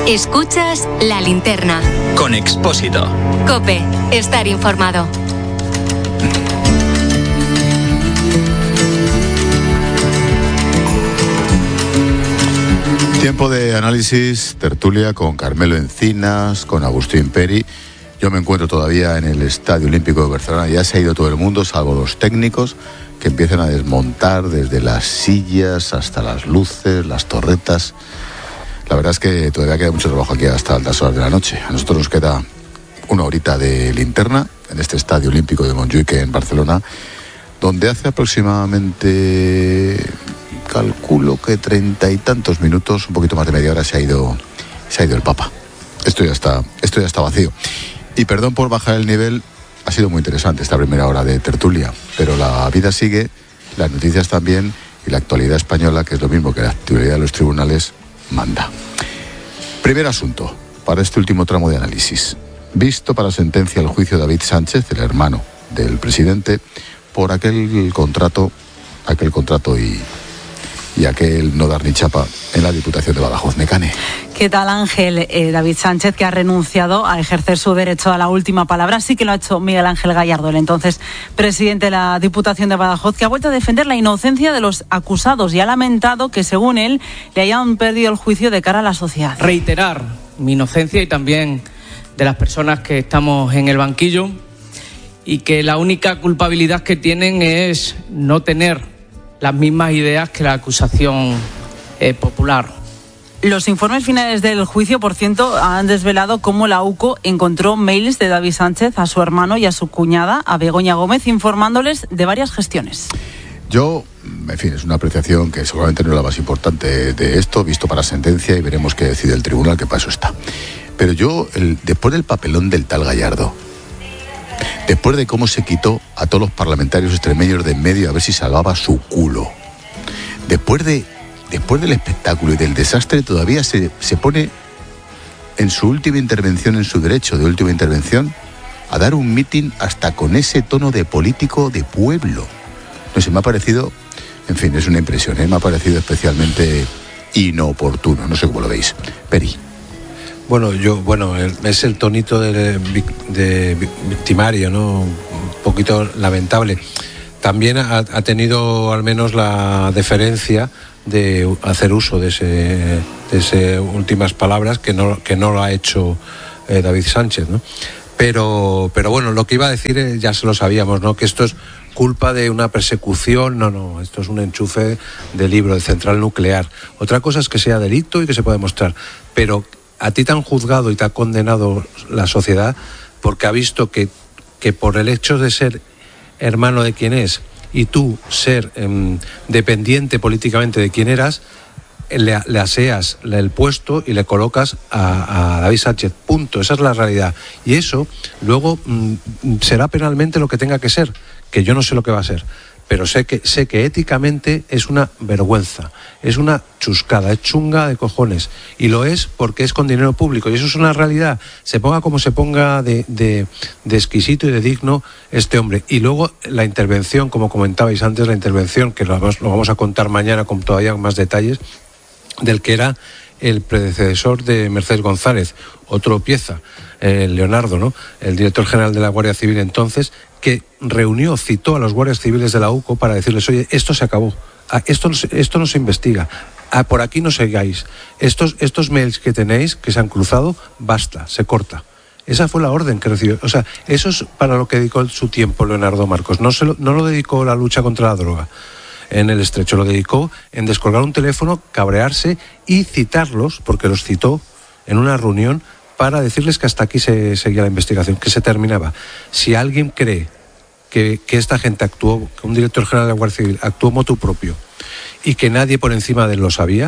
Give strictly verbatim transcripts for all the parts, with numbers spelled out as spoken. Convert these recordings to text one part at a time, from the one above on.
Escuchas La Linterna. Con Expósito. COPE. Estar informado. Tiempo de análisis, tertulia con Carmelo Encinas, con Agustín Peri. Yo me encuentro todavía en el Estadio Olímpico de Barcelona. Ya se ha ido todo el mundo, salvo los técnicos, que empiezan a desmontar desde las sillas hasta las luces, las torretas. La verdad es que todavía queda mucho trabajo aquí hasta altas horas de la noche. A nosotros nos queda una horita de linterna en este Estadio Olímpico de Montjuic en Barcelona, donde hace aproximadamente, calculo que treinta y tantos minutos, un poquito más de media hora, se ha ido, se ha ido el Papa. Esto ya está, esto ya está vacío. Y perdón por bajar el nivel, ha sido muy interesante esta primera hora de tertulia, pero la vida sigue, las noticias también, y la actualidad española, que es lo mismo que la actualidad de los tribunales, manda. Primer asunto, para este último tramo de análisis. Visto para sentencia el juicio de David Sánchez, el hermano del presidente, por aquel contrato, aquel contrato y, y aquel no dar ni chapa en la Diputación de Badajoz. Necane. ¿Qué tal, Ángel? Eh, David Sánchez, que ha renunciado a ejercer su derecho a la última palabra, sí que lo ha hecho Miguel Ángel Gallardo, el entonces presidente de la Diputación de Badajoz, que ha vuelto a defender la inocencia de los acusados y ha lamentado que, según él, le hayan perdido el juicio de cara a la sociedad. Reiterar mi inocencia y también de las personas que estamos en el banquillo, y que la única culpabilidad que tienen es no tener las mismas ideas que la acusación eh, popular. Los informes finales del juicio, por cierto, han desvelado cómo la U C O encontró mails de David Sánchez a su hermano y a su cuñada, a Begoña Gómez, informándoles de varias gestiones. Yo, en fin, es una apreciación que seguramente no es la más importante de esto, visto para sentencia, y veremos qué decide el tribunal, que para eso está. Pero yo, el, después del papelón del tal Gallardo, después de cómo se quitó a todos los parlamentarios extremeños de en medio a ver si salvaba su culo, después de Después del espectáculo y del desastre, todavía se, se pone en su última intervención, en su derecho de última intervención, a dar un mitin hasta con ese tono de político de pueblo. No sé, me ha parecido, en fin, es una impresión, ¿eh? Me ha parecido especialmente inoportuno. No sé cómo lo veis. Peri. Bueno, yo, bueno, es el tonito de, de victimario, ¿no? Un poquito lamentable. También ha, ha tenido al menos la deferencia de hacer uso de ese, de ese últimas palabras que no, que no lo ha hecho eh, David Sánchez, ¿no? Pero, pero bueno, lo que iba a decir eh, ya se lo sabíamos, ¿no? Que esto es culpa de una persecución, no, no, esto es un enchufe de libro, de central nuclear. Otra cosa es que sea delito y que se pueda demostrar, pero a ti te han juzgado y te ha condenado la sociedad porque ha visto que, que por el hecho de ser hermano de quien es y tú ser eh, dependiente políticamente de quién eras, le, le aseas el puesto y le colocas a, a David Sánchez. Punto. Esa es la realidad. Y eso luego mm, será penalmente lo que tenga que ser, que yo no sé lo que va a ser. Pero sé que, sé que éticamente es una vergüenza, es una chuscada, es chunga de cojones. Y lo es porque es con dinero público. Y eso es una realidad. Se ponga como se ponga de, de, de exquisito y de digno este hombre. Y luego la intervención, como comentabais antes, la intervención, que lo vamos, lo vamos a contar mañana con todavía más detalles, del que era el predecesor de Mercedes González, otro pieza, eh, Leonardo, ¿no? El director general de la Guardia Civil entonces, que reunió, citó a los guardias civiles de la U C O para decirles, oye, esto se acabó, esto no se, esto no se investiga, por aquí no sigáis, estos, estos mails que tenéis, que se han cruzado, basta, se corta. Esa fue la orden que recibió. O sea, eso es para lo que dedicó su tiempo Leonardo Marcos. No, se lo, no lo dedicó a la lucha contra la droga en el Estrecho, lo dedicó en descolgar un teléfono, cabrearse y citarlos, porque los citó en una reunión para decirles que hasta aquí se seguía la investigación, que se terminaba. Si alguien cree que, que esta gente actuó, que un director general de la Guardia Civil actuó motu propio y que nadie por encima de él lo sabía,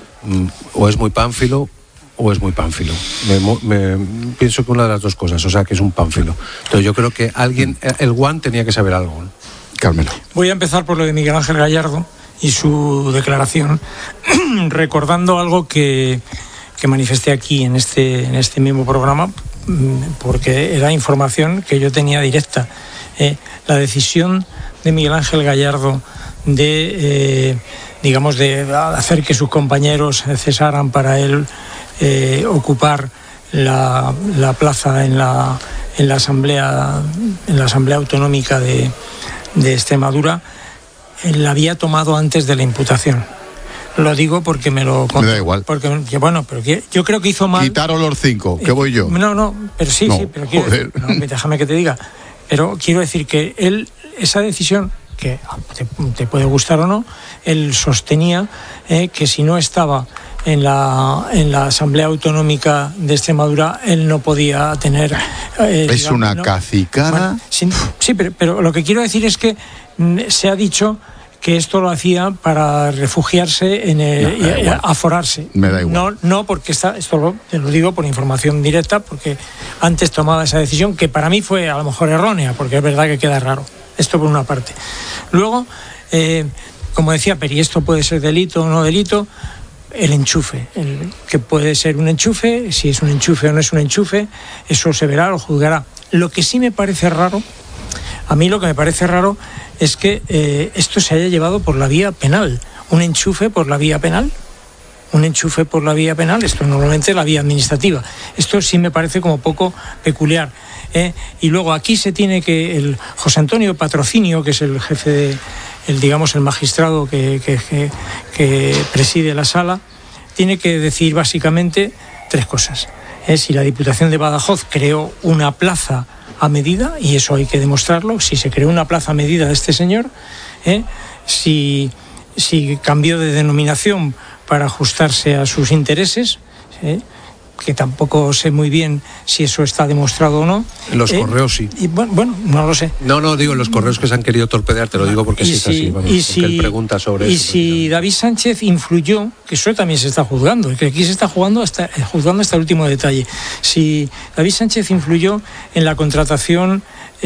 o es muy pánfilo o es muy pánfilo. Me, me, pienso que una de las dos cosas, o sea, que es un pánfilo. Entonces yo creo que alguien, el Guan tenía que saber algo, ¿no? Carmelo. Voy a empezar por lo de Miguel Ángel Gallardo y su declaración, recordando algo que, que manifesté aquí en este, en este mismo programa, porque era información que yo tenía directa. Eh, la decisión de Miguel Ángel Gallardo de eh, digamos, de hacer que sus compañeros cesaran para él eh, ocupar la, la plaza en la, en la asamblea en la asamblea autonómica de, de Extremadura, él la había tomado antes de la imputación. Lo digo porque me lo contó. Me da igual. Porque, que, bueno, pero que, yo creo que hizo mal. Quitaron los cinco, ¿qué voy yo? No, no, pero sí, no, sí, pero quiero decir, no, déjame que te diga. Pero quiero decir que él, esa decisión, que te, te puede gustar o no, él sostenía eh, que si no estaba en la, en la Asamblea Autonómica de Extremadura, él no podía tener... Eh, es digamos, una ¿no? cacicada. Bueno, sí, sí pero, pero lo que quiero decir es que mm, se ha dicho que esto lo hacía para refugiarse en el, no, y, y aforarse. Me da igual. No, no porque está, esto lo, te lo digo por información directa, porque antes tomaba esa decisión, que para mí fue a lo mejor errónea, porque es verdad que queda raro. Esto por una parte. Luego, eh, como decía Peri, esto puede ser delito o no delito, el enchufe, el, que puede ser un enchufe, si es un enchufe o no es un enchufe, eso se verá, lo juzgará. Lo que sí me parece raro, a mí lo que me parece raro es que eh, esto se haya llevado por la vía penal. Un enchufe por la vía penal. Un enchufe por la vía penal, esto normalmente es la vía administrativa. Esto sí me parece como poco peculiar. ¿eh? Y luego aquí se tiene que el José Antonio Patrocinio, que es el jefe de, el, digamos, el magistrado que, que, que, que preside la sala, tiene que decir básicamente tres cosas. ¿eh? Si la Diputación de Badajoz creó una plaza a medida, y eso hay que demostrarlo, si se creó una plaza a medida de este señor, ¿eh? si, si cambió de denominación para ajustarse a sus intereses, ¿eh? que tampoco sé muy bien si eso está demostrado o no. En los eh, correos sí. Y, bueno, bueno, no lo sé. No, no, digo, en los correos que se han querido torpedear, te lo digo porque sí es si, así. Vamos, y porque si, él pregunta sobre y eso. si David Sánchez influyó, que eso también se está juzgando, que aquí se está jugando hasta, juzgando hasta el último detalle, si David Sánchez influyó en la contratación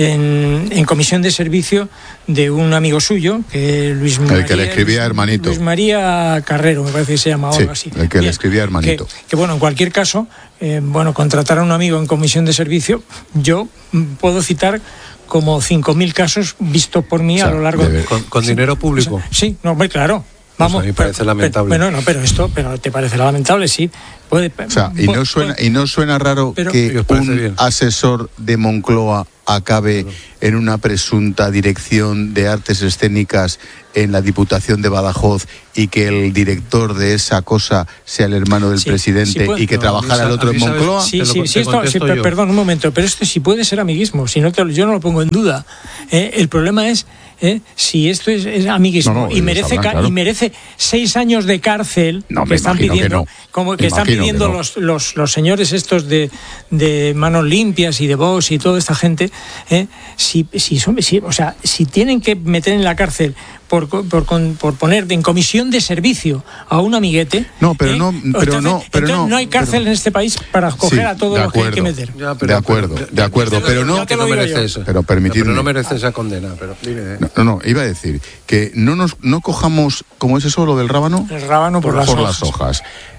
en, en comisión de servicio de un amigo suyo, que Luis María, el que le escribía Luis, hermanito. Luis María Carrero, me parece que se llama, o sí, algo así. el que Bien, le escribía hermanito. Que, que bueno, en cualquier caso, eh, bueno, contratar a un amigo en comisión de servicio, yo mm, puedo citar como cinco mil casos vistos por mí, o sea, a lo largo de... ¿Con, con sí, dinero público? O sea, sí, no, claro. Vamos, pues a mí me parece pero, lamentable. Pero, bueno, no, pero esto, pero te parece lamentable, sí. Puede, o sea, y no suena, y no suena raro pero, que un bien. asesor de Moncloa acabe claro. en una presunta dirección de artes escénicas en la Diputación de Badajoz y que el director de esa cosa sea el hermano del sí, presidente sí puede, y que no, trabajara el otro en Moncloa. Sí, sí, sí, esto, sí, perdón, un momento, pero esto sí puede ser amiguismo, si no te, yo no lo pongo en duda. ¿eh? El problema es ¿eh? si esto es, es amiguismo no, no, y, merece, sabrán, claro. y merece seis años de cárcel no, que están pidiendo, que no. como que están pidiendo que no. los, los, los señores estos de, de Manos Limpias y de Vox y toda esta gente, ¿eh? si, si, son, si, o sea, si tienen que meter en la cárcel por, por, por poner en comisión de servicio a un amiguete. No, pero ¿eh? no, pero entonces, no, pero no, no hay cárcel pero, en este país para coger sí, a todos los que hay que meter. Ya, pero, de acuerdo, pero, de acuerdo, pero no, que no merece eso. Pero permitidme. No, pero no merece esa condena. Pero, dime, ¿eh? no, no, iba a decir que no nos, no cojamos, ¿cómo es eso lo del rábano? El rábano por, por, las, por hojas. las hojas.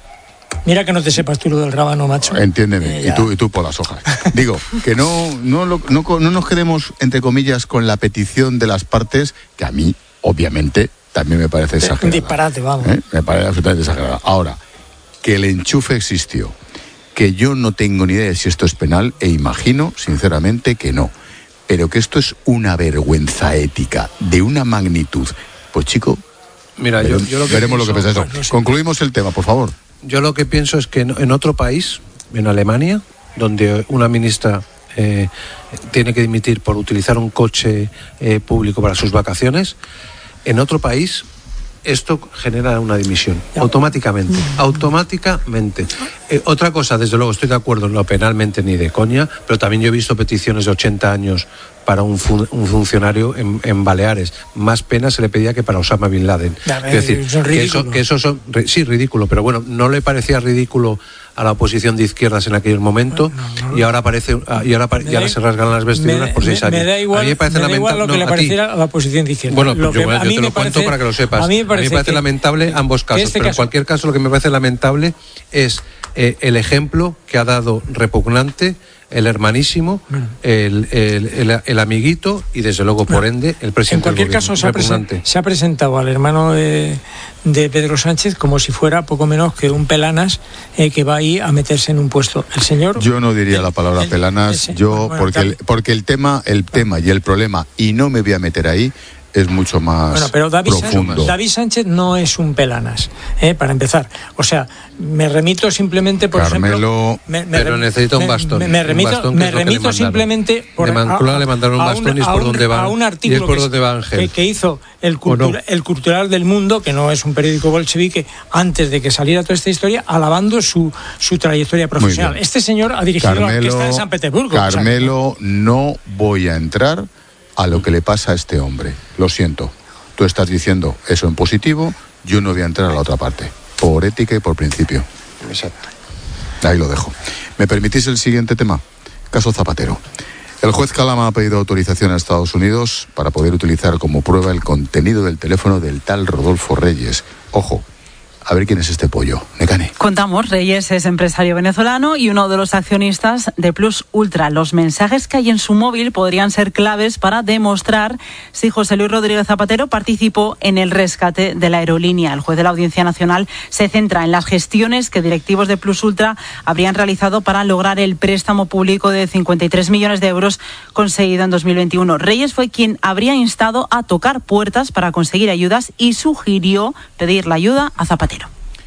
Mira que no te sepas tú lo del rábano, macho. Entiéndeme, eh, y, tú, y tú por las hojas. Digo, que no, no, no, no, no nos quedemos, entre comillas, con la petición de las partes, que a mí, obviamente, también me parece exagerada. Un disparate, vamos. ¿Eh? Me parece absolutamente exagerada. Ahora, que el enchufe existió, que yo no tengo ni idea de si esto es penal, e imagino, sinceramente, que no. Pero que esto es una vergüenza ética de una magnitud. Pues, chico, mira, yo, yo lo que veremos pienso, lo que pasa. Bueno, no sé. Concluimos el tema, por favor. Yo lo que pienso es que en, en otro país, en Alemania, donde una ministra eh, tiene que dimitir por utilizar un coche eh, público para sus vacaciones, en otro país esto genera una dimisión, automáticamente, automáticamente. Eh, otra cosa, desde luego, estoy de acuerdo, no penalmente ni de coña, pero también yo he visto peticiones de ochenta años para un, fun, un funcionario en, en Baleares. Más pena se le pedía que para Osama Bin Laden. Ya, es decir, que eso, que eso son, sí, ridículo, pero bueno, no le parecía ridículo a la oposición de izquierdas en aquel momento, no, no, y ahora parece y ahora, y ahora se rasgan las vestiduras me, por seis me, años. Me da igual, a mí me parece me da igual lo que no, le pareciera a, a la oposición de izquierdas. Bueno, pues lo yo, que, bueno, yo te lo parece, cuento para que lo sepas. A mí me parece, a mí me parece que, lamentable ambos casos, este pero caso, en cualquier caso lo que me parece lamentable es eh, el ejemplo que ha dado repugnante el hermanísimo, el, el, el, el amiguito y desde luego por ende el presidente. En cualquier caso se ha, presen- se ha presentado al hermano de, de Pedro Sánchez como si fuera poco menos que un pelanas eh, que va ahí a meterse en un puesto. El señor. Yo no diría el, la palabra el, pelanas, el, yo bueno, porque el, porque el tema, el tema y el problema, y no me voy a meter ahí, es mucho más bueno, pero David profundo. Sánchez, David Sánchez no es un pelanas, ¿eh? Para empezar. O sea, me remito simplemente, por Carmelo, ejemplo... Me, me pero necesita un bastón. Me, me remito, un bastón me remito simplemente... Por, de Moncloa le mandaron un bastón y es por donde va. A un artículo por donde va que, que hizo el, cultura, no? el Cultural del Mundo, que no es un periódico bolchevique, antes de que saliera toda esta historia, alabando su, su trayectoria profesional. Este señor ha dirigido Carmelo, la orquesta de San Petersburgo. Carmelo, o sea, no voy a entrar a lo que le pasa a este hombre. Lo siento. Tú estás diciendo eso en positivo, yo no voy a entrar a la otra parte, por ética y por principio. Exacto. Ahí lo dejo. ¿Me permitís el siguiente tema? Caso Zapatero. El juez Calama ha pedido autorización a Estados Unidos para poder utilizar como prueba el contenido del teléfono del tal Rodolfo Reyes. Ojo, a ver quién es este pollo. Necane. Contamos, Reyes es empresario venezolano y uno de los accionistas de Plus Ultra. Los mensajes que hay en su móvil podrían ser claves para demostrar si José Luis Rodríguez Zapatero participó en el rescate de la aerolínea. El juez de la Audiencia Nacional se centra en las gestiones que directivos de Plus Ultra habrían realizado para lograr el préstamo público de cincuenta y tres millones de euros conseguido en dos mil veintiuno. Reyes fue quien habría instado a tocar puertas para conseguir ayudas y sugirió pedir la ayuda a Zapatero.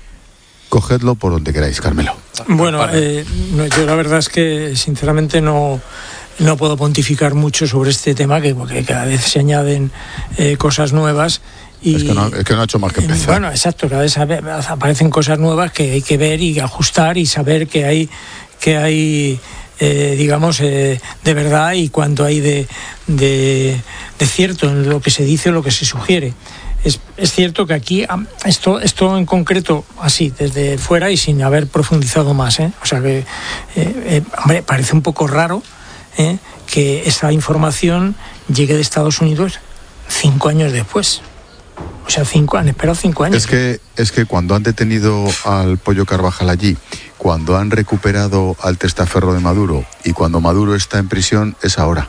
Cogedlo por donde queráis, Carmelo. Bueno, eh, no, yo la verdad es que sinceramente no, no puedo pontificar mucho sobre este tema, que porque cada vez se añaden eh, cosas nuevas. Y, es, que no, es que no ha hecho más que empezar. Bueno, exacto, cada vez aparecen cosas nuevas que hay que ver y ajustar y saber que hay, que hay eh, digamos, eh, de verdad y cuánto hay de, de, de cierto en lo que se dice o lo que se sugiere. Es, es cierto que aquí, esto, esto en concreto, así, desde fuera y sin haber profundizado más, ¿eh? O sea que, eh, eh, hombre, parece un poco raro ¿eh? que esa información llegue de Estados Unidos cinco años después. O sea, cinco, han esperado cinco años. Es que, es que cuando han detenido al Pollo Carvajal allí, cuando han recuperado al testaferro de Maduro y cuando Maduro está en prisión, es ahora.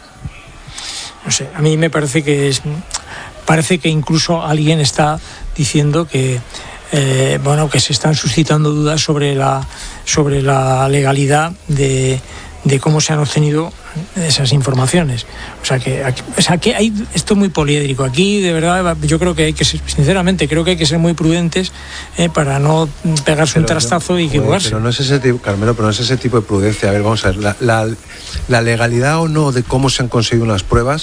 No sé, a mí me parece que es... Parece que incluso alguien está diciendo que eh, bueno que se están suscitando dudas sobre la sobre la legalidad de, de cómo se han obtenido esas informaciones. O sea que aquí, o sea que hay esto es muy poliédrico. Aquí de verdad yo creo que hay que ser, sinceramente creo que hay que ser muy prudentes eh, para no pegarse pero un trastazo no, y equivocarse. Pero no es ese tipo, Carmelo, pero no es ese tipo de prudencia. A ver, vamos a ver la, la, la legalidad o no de cómo se han conseguido unas pruebas.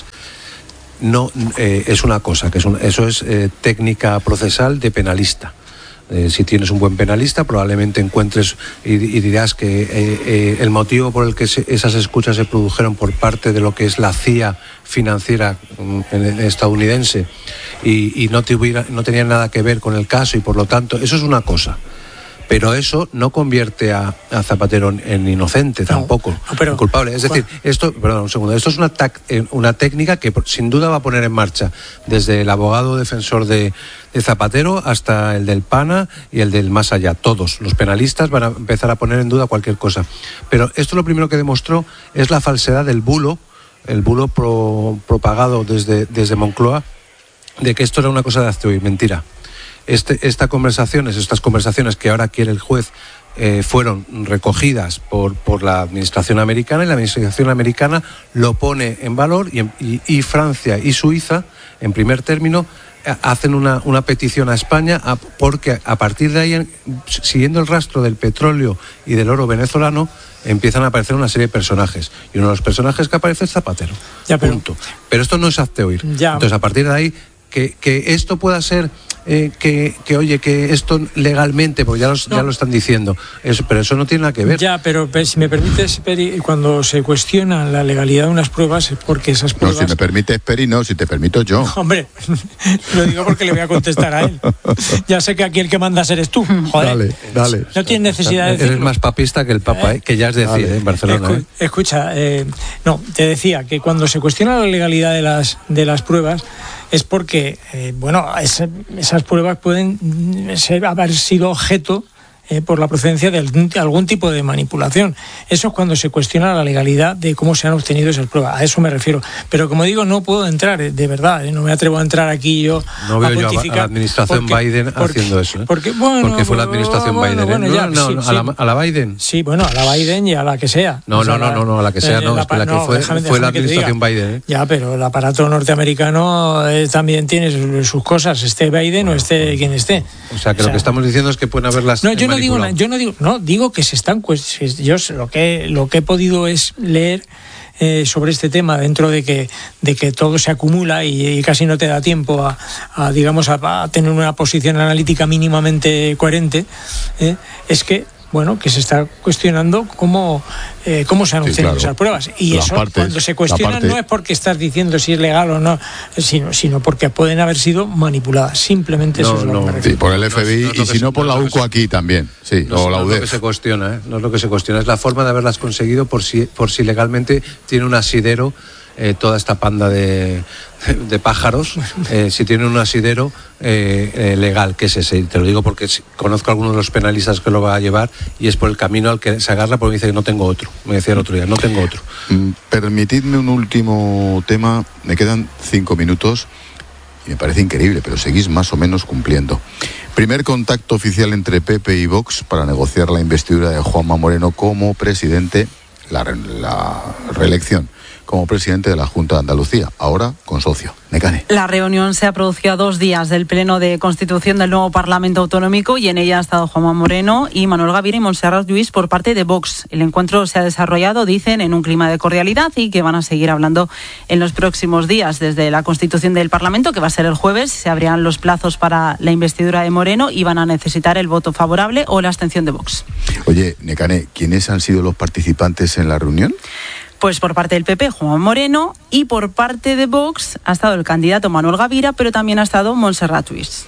No, eh, es una cosa, que es un, eso es eh, técnica procesal de penalista. Eh, si tienes un buen penalista, probablemente encuentres y, y dirás que eh, eh, el motivo por el que se, esas escuchas se produjeron por parte de lo que es la C I A financiera eh, estadounidense y, y no, tuviera, no tenía nada que ver con el caso y por lo tanto, eso es una cosa. Pero eso no convierte a, a Zapatero en inocente tampoco, no, pero, en culpable. Es decir, esto, perdón, un segundo, esto es una, tac, una técnica que sin duda va a poner en marcha desde el abogado defensor de, de Zapatero hasta el del PANA y el del más allá. Todos los penalistas van a empezar a poner en duda cualquier cosa. Pero esto lo primero que demostró es la falsedad del bulo, el bulo pro, propagado desde, desde Moncloa, de que esto era una cosa de hazte oír, mentira. Este, esta conversaciones, estas conversaciones que ahora quiere el juez eh, fueron recogidas por, por la administración americana y la administración americana lo pone en valor y, y, y Francia y Suiza, en primer término, hacen una, una petición a España a, porque a partir de ahí, siguiendo el rastro del petróleo y del oro venezolano, empiezan a aparecer una serie de personajes. Y uno de los personajes que aparece es Zapatero. Ya, pero, punto. Pero esto no es hazte oír. Ya. Entonces, a partir de ahí, que, que esto pueda ser... Eh, que, que oye, que esto legalmente, porque ya, los, no. ya lo están diciendo, eso, pero eso no tiene nada que ver. Ya, pero, pero si me permites, Peri, cuando se cuestiona la legalidad de unas pruebas es porque esas pruebas... No, si me permites, Peri, no, si te permito yo. Hombre, lo digo porque le voy a contestar a él. Ya sé que aquí el que mandas eres tú, joder. Dale, dale. No tienes necesidad de decirlo. Eres más papista que el Papa, ¿eh? Que ya es decir, ¿eh? En Barcelona. Escu- ¿eh? Escucha, eh, no, te decía que cuando se cuestiona la legalidad de las, de las pruebas es porque, eh, bueno, ese, esas pruebas pueden ser, haber sido objeto eh, por la procedencia de algún, de algún tipo de manipulación. Eso es cuando se cuestiona la legalidad de cómo se han obtenido esas pruebas. A eso me refiero. Pero como digo, no puedo entrar, eh, de verdad, eh, no me atrevo a entrar aquí yo no veo a yo pontificar. a la administración porque, Biden porque, haciendo eso. ¿eh? Porque, bueno, porque fue la administración bueno, Biden. Bueno, ¿eh? ya, no, no, sí, a, la, sí. a la Biden. Sí, bueno, a la Biden y a la que sea. No, o sea, no, no, no, no, a la que sea, eh, no, la, es que la que no, fue, déjame, fue la déjame administración Biden. ¿eh? Ya, pero el aparato norteamericano eh, también tiene sus, sus cosas, esté Biden bueno, o esté bueno. quien esté. O sea, que o sea, lo que estamos diciendo es que pueden haberlas No, yo no digo nada, yo no digo, no, digo que se están, pues, yo lo que, lo que he podido es leer Eh, sobre este tema, dentro de que de que todo se acumula y, y casi no te da tiempo a, a digamos a, a tener una posición analítica mínimamente coherente, eh, es que bueno que se está cuestionando cómo eh, cómo se han obtenido sí, claro. esas pruebas y la eso parte, cuando se cuestiona parte... no es porque estás diciendo si es legal o no, sino sino porque pueden haber sido manipuladas, simplemente no, eso es lo no, que me sí, por el F B I no, no, no y si no por la U C O aquí también sí no, o la no U D E F. No es lo que se cuestiona, ¿eh? no es lo que se cuestiona, es la forma de haberlas conseguido por si por si legalmente tiene un asidero eh, toda esta panda de, de, de pájaros, eh, si tiene un asidero eh, eh, legal, que es ese. Te lo digo porque conozco a algunos de los penalistas que lo va a llevar y es por el camino al que se agarra, porque me dice que no tengo otro. Me decía el otro día, no tengo otro. Mm, permitidme un último tema, me quedan cinco minutos y me parece increíble, pero seguís más o menos cumpliendo. Primer contacto oficial entre P P y Vox para negociar la investidura de Juanma Moreno como presidente, la, la reelección como presidente de la Junta de Andalucía, ahora con socio. Necane. La reunión se ha producido a dos días del Pleno de Constitución del nuevo Parlamento Autonómico y en ella ha estado Juanma Moreno y Manuel Gavira y Montserrat Lluís por parte de Vox. El encuentro se ha desarrollado, dicen, en un clima de cordialidad y que van a seguir hablando en los próximos días. Desde la Constitución del Parlamento, que va a ser el jueves, se abrirán los plazos para la investidura de Moreno y van a necesitar el voto favorable o la abstención de Vox. Oye, Necane, ¿quiénes han sido los participantes en la reunión? Pues por parte del P P, Juan Moreno, y por parte de Vox ha estado el candidato Manuel Gavira, pero también ha estado Montserrat Lluís.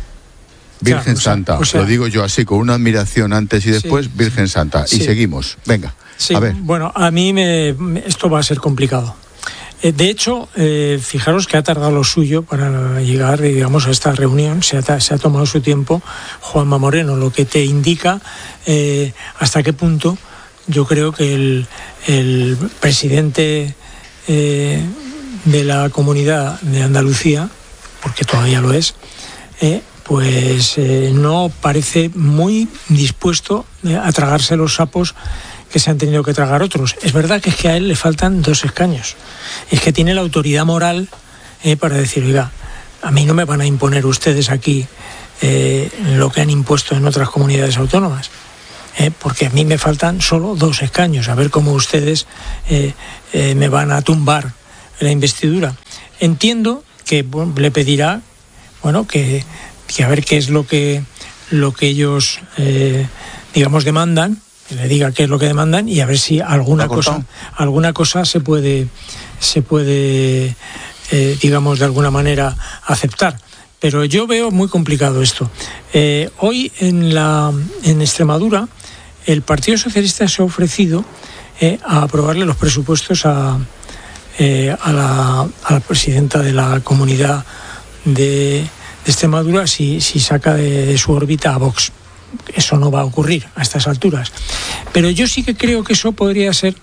Virgen Santa, o sea, lo digo yo así, con una admiración antes y después, sí, Virgen Santa. Sí. Y seguimos, venga, sí, a ver. Bueno, a mí me, esto va a ser complicado. Eh, de hecho, eh, fijaros que ha tardado lo suyo para llegar, digamos, a esta reunión. Se ha, se ha tomado su tiempo Juanma Moreno, lo que te indica eh, hasta qué punto yo creo que el, el presidente eh, de la Comunidad de Andalucía, porque todavía lo es, eh, pues eh, no parece muy dispuesto a tragarse los sapos que se han tenido que tragar otros. Es verdad que es que a él le faltan dos escaños. Es que tiene la autoridad moral eh, para decir, oiga, a mí no me van a imponer ustedes aquí eh, lo que han impuesto en otras comunidades autónomas. Eh, porque a mí me faltan solo dos escaños, a ver cómo ustedes eh, eh, me van a tumbar la investidura. Entiendo que bueno, le pedirá, bueno, que, que a ver qué es lo que lo que ellos, eh, digamos, demandan, que le diga qué es lo que demandan y a ver si alguna cosa, alguna cosa se puede, se puede, eh, digamos, de alguna manera aceptar. Pero yo veo muy complicado esto. Eh, hoy en la en Extremadura el Partido Socialista se ha ofrecido eh, a aprobarle los presupuestos a, eh, a, la, a la presidenta de la Comunidad de, de Extremadura si, si saca de, de su órbita a Vox. Eso no va a ocurrir a estas alturas. Pero yo sí que creo que eso podría ser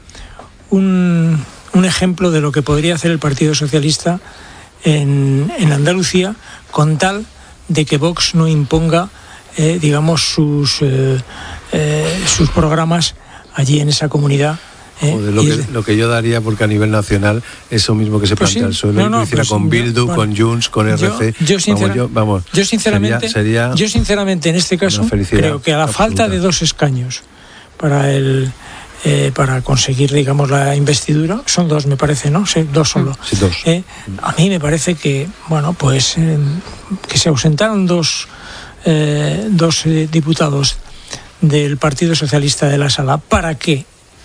un, un ejemplo de lo que podría hacer el Partido Socialista en, en Andalucía, con tal de que Vox no imponga, eh, digamos, sus, eh, eh, sus programas allí en esa comunidad. Eh, Joder, lo, que, de... lo que yo daría, porque a nivel nacional eso mismo que se pues plantea sí, el suelo, no, no, lo hiciera pues con Bildu, bueno, con Junts, con R C. Yo, yo, sincera, vamos, yo, vamos, yo sinceramente, sería, sería yo sinceramente en este caso creo que a la absoluta. falta de dos escaños para el eh, para conseguir, digamos, la investidura, son dos me parece, ¿no? Sí, dos solo. Sí, dos. Eh, a mí me parece que, bueno, pues eh, que se ausentaron dos eh, dos eh, diputados del Partido Socialista de la Sala para que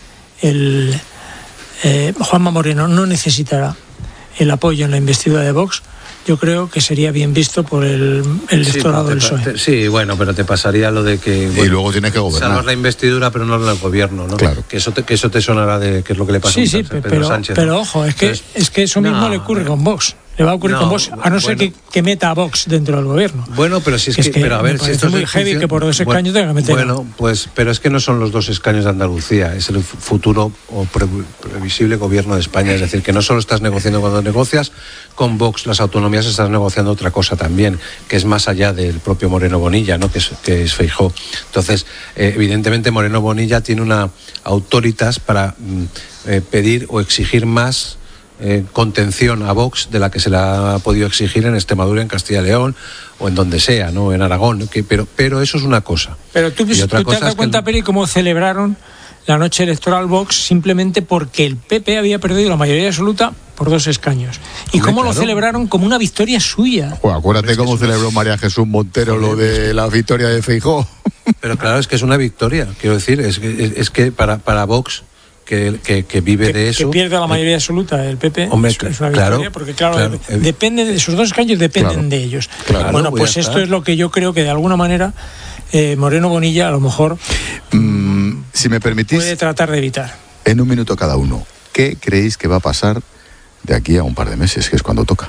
el eh, Juanma Moreno no necesitará el apoyo en la investidura de Vox, yo creo que sería bien visto por el, el electorado sí, del P S O E. Te, sí, bueno, pero te pasaría lo de que... Bueno, y luego tienes que gobernar. Salvas la investidura, pero no el gobierno, ¿no? Claro. Que eso te, que eso te sonará de qué es lo que le pasa sí, a sí, Pedro pero, Sánchez. pero ¿no? ojo, es que, Entonces, es que eso mismo no, le ocurre con Vox. Le va a ocurrir No, con Vox, a no ser bueno. que, que meta a Vox dentro del gobierno. Bueno, pero si es que, es que pero a ver, me si parece esto es muy en heavy función- que por dos escaños bueno, tenga que meter. Bueno, pues, pero es que no son los dos escaños de Andalucía, es el futuro o pre- previsible gobierno de España. Es decir, que no solo estás negociando cuando negocias con Vox las autonomías, estás negociando otra cosa también, que es más allá del propio Moreno Bonilla, ¿no? Que es, que es Feijóo. Entonces, eh, evidentemente Moreno Bonilla tiene una autoritas para mm, eh, pedir o exigir más Eh, contención a Vox de la que se le ha podido exigir en Extremadura, en Castilla y León o en donde sea, ¿no? En Aragón, que, pero, pero eso es una cosa. Pero tú, Y tú otra te cosa has dado es que cuenta, el- Peri, cómo celebraron la noche electoral Vox simplemente porque el P P había perdido la mayoría absoluta por dos escaños. Y Hombre, cómo lo claro. celebraron como una victoria suya. Bueno, acuérdate Es que cómo es una- celebró María Jesús Montero lo de la victoria de Feijóo. Pero claro, es que es una victoria, quiero decir, es que, es, es que para, para Vox, que, que, que vive Que, de eso... que pierde la mayoría absoluta el P P. Hombre, es, es una claro, victoria porque, claro, claro, de- depende de esos dos escaños, dependen Claro, de ellos. claro, bueno, pues pues ya esto está. es lo que yo creo que de alguna manera eh, Moreno Bonilla a lo mejor Mm, si me permitís, puede tratar de evitar. en un minuto cada uno, ¿qué creéis que va a pasar de aquí a un par de meses, que es cuando toca?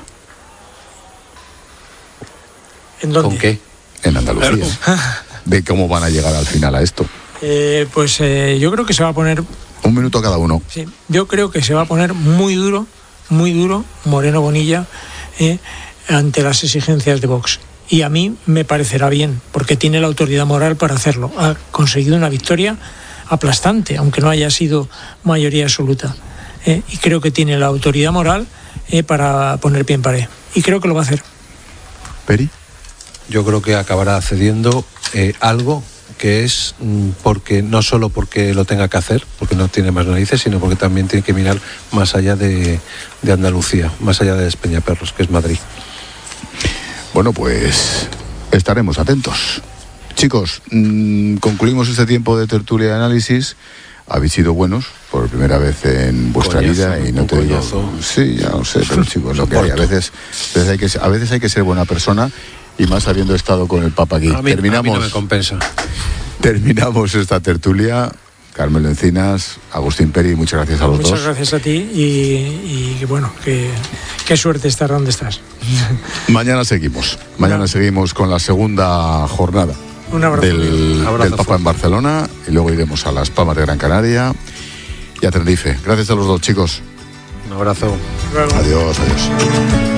¿En dónde? ¿Con qué? En Andalucía. De cómo van a llegar al final a esto. Eh, pues eh, yo creo que se va a poner Un minuto cada uno. Sí, yo creo que se va a poner muy duro, muy duro Moreno Bonilla eh, ante las exigencias de Vox. Y a mí me parecerá bien, porque tiene la autoridad moral para hacerlo. Ha conseguido una victoria aplastante, aunque no haya sido mayoría absoluta. eh, y creo que tiene la autoridad moral eh, para poner pie en pared. Y creo que lo va a hacer. Peri. Yo creo que acabará cediendo eh, algo que es mm, porque no solo porque lo tenga que hacer, porque no tiene más narices, sino porque también tiene que mirar más allá de, de Andalucía, más allá de Despeñaperros, que es Madrid. Bueno, pues estaremos atentos. Chicos, mmm, concluimos este tiempo de tertulia y análisis. Habéis sido buenos por primera vez en vuestra Coñazo, vida y no un te digo, coñazo. sí, ya lo sé, pero chicos, lo que hay, a veces, a veces hay que a veces hay que ser buena persona y más habiendo estado con el Papa aquí. A mí, terminamos, a mí no me compensa. terminamos esta tertulia. Carmelo Encinas, Agustín Peri, muchas gracias a los Muchas dos. gracias a ti y, y bueno, que, qué suerte estar donde estás. Mañana seguimos. Mañana Un seguimos con la segunda jornada Un abrazo. del, Abrazo del Papa fuerte. en Barcelona y luego iremos a Las Palmas de Gran Canaria y a Tenerife. Gracias a los dos, chicos. Un abrazo. Luego. Adiós, adiós.